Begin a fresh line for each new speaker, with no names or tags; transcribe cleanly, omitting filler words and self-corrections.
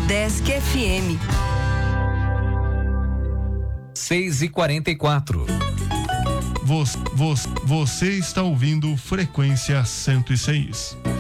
Desk FM.
6h44.
Você está ouvindo Frequência 106.